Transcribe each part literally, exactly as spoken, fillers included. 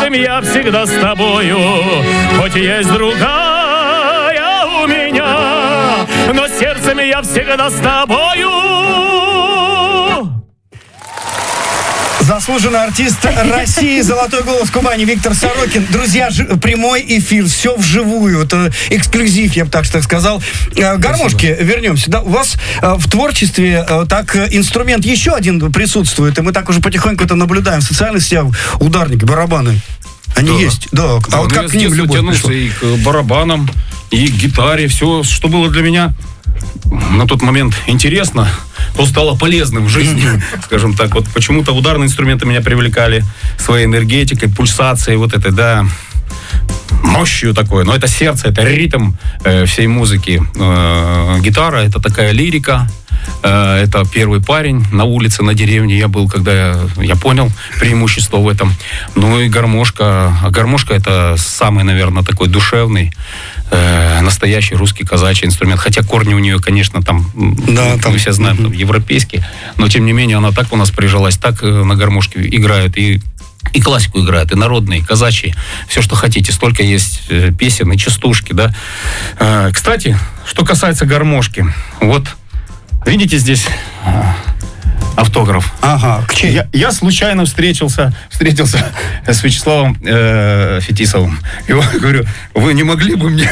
сердцем я всегда с тобою, хоть есть другая у меня, но сердцем я всегда с тобою. Заслуженный артист России, золотой голос Кубани Виктор Сорокин. Друзья, ж, прямой эфир, все вживую. Это эксклюзив, я бы так, так сказал. Гармошки, спасибо. Вернемся. Да, у вас в творчестве так инструмент еще один присутствует, и мы так уже потихоньку это наблюдаем в социальных сетях. Ударники, барабаны. Они да. есть. Да. да. А вот как к ним любовь пришла? И к барабанам, и к гитаре. Все, что было для меня на тот момент интересно, то стало полезным в жизни, скажем так. Вот почему-то ударные инструменты меня привлекали своей энергетикой, пульсацией, вот этой, да, мощью такой. Но это сердце, это ритм э, всей музыки. Э, гитара — это такая лирика. Э, это первый парень на улице, на деревне я был, когда я, я понял преимущество в этом. Ну и гармошка. А гармошка — это самый, наверное, такой душевный, э, настоящий русский казачий инструмент. Хотя корни у нее, конечно, там, да, там мы все знаем, там, европейские. Но, тем не менее, она так у нас прижилась, так на гармошке играют. И И классику играют, и народные, и казачьи, все, что хотите. Столько есть э, песен и частушки, да. Э, кстати, что касается гармошки, вот, видите здесь э, автограф. Ага. Я, я случайно встретился, встретился с Вячеславом э, Фетисовым. И я говорю, вы не могли бы мне,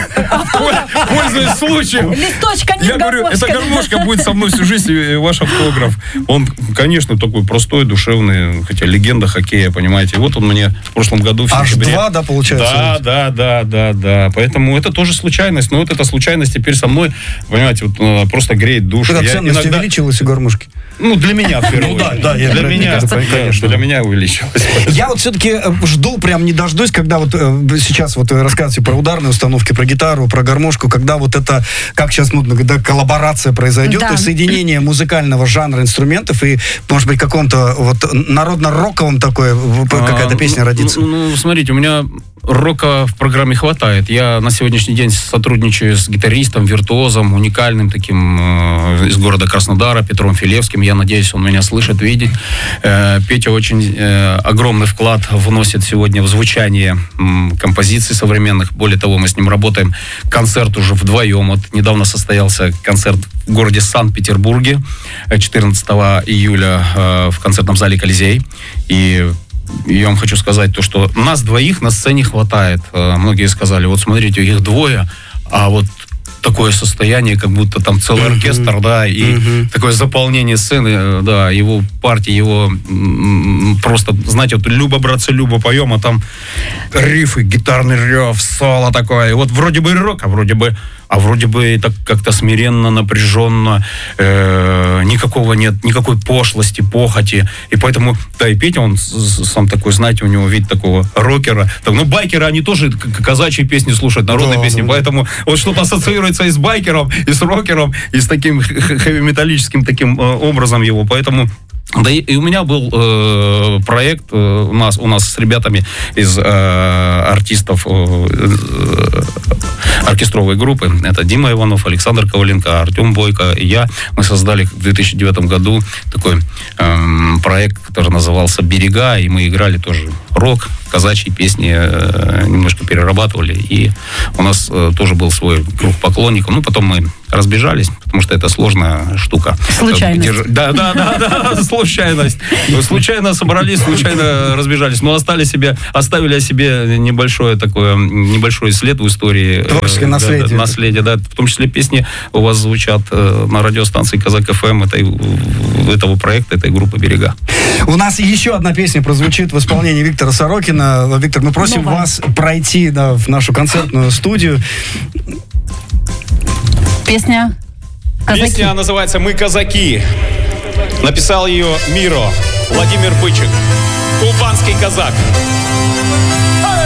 пользуясь случаем... Листочка нет, я говорю, гармошка. эта гармошка будет со мной всю жизнь, и ваш автограф. Он, конечно, такой простой, душевный, хотя легенда хоккея, понимаете. И вот он мне в прошлом году в сентябре... аш два, да, получается? Да, да, да, да, да. Поэтому это тоже случайность. Но вот эта случайность теперь со мной, понимаете, вот, просто греет душу. Когда ценность иногда... увеличилась у гармошки? Ну, для меня, в первую очередь. Да, для меня, кажется, конечно, для меня увеличилось. Я вот все-таки жду, прям не дождусь, когда вот э, сейчас вот рассказываете про ударные установки, про гитару, про гармошку, когда вот это, как сейчас модно, когда коллаборация произойдет, да. То есть соединение музыкального жанра инструментов и, может быть, каком-то вот народно-роковом такой, какая-то а, песня родится. Ну, ну, смотрите, у меня рока в программе хватает. Я на сегодняшний день сотрудничаю с гитаристом, виртуозом, уникальным таким э, из города Краснодара, Петром Филевским. Я надеюсь, он меня слышит, видит. Э, Петя очень э, огромный вклад вносит сегодня в звучание э, композиций современных. Более того, мы с ним работаем. Концерт уже вдвоем. Вот недавно состоялся концерт в городе Санкт-Петербурге четырнадцатого июля э, в концертном зале «Колизей». И я вам хочу сказать то, что нас двоих на сцене хватает. Многие сказали, вот смотрите, их двое, а вот такое состояние, как будто там целый uh-huh. оркестр, да, и uh-huh. такое заполнение сцены, да, его партии, его м- просто, знаете, вот Люба, братцы, Люба, поем, а там рифы, гитарный рев, соло такое, и вот вроде бы рок, а вроде бы а вроде бы так как-то смиренно, напряженно, э, никакого нет, никакой пошлости, похоти. И поэтому, да, и Петя, он сам такой, знаете, у него вид такого рокера. Так, ну, байкеры, они тоже казачьи песни слушают, народные да, песни, да. Поэтому вот что-то ассоциируется и с байкером, и с рокером, и с таким хэви-металлическим таким э, образом его. Поэтому... Да и, и у меня был э, проект э, у нас у нас с ребятами из э, артистов э, э, оркестровой группы. Это Дима Иванов, Александр Коваленко, Артем Бойко и я. Мы создали в две тысячи девятом году такой э, проект, который назывался «Берега», и мы играли тоже рок, казачьи песни, э, немножко перерабатывали. И у нас э, тоже был свой круг поклонников. Ну, потом мы разбежались, потому что это сложная штука. Случайность. Держ... Да, да, да, да, случайность. Случайно собрались, случайно разбежались, но оставили себе, оставили о себе небольшое такое, небольшой след в истории. Творческое наследие. Да, наследие, да. В том числе песни у вас звучат на радиостанции Казак эф эм этой, этого проекта, этой группы «Берега». У нас еще одна песня прозвучит в исполнении Виктора Сорокина. Виктор, мы просим Новая. вас пройти да, в нашу концертную студию. Песня «Казаки». Песня называется «Мы казаки». Написал ее Миро, Владимир Бычек, кубанский казак.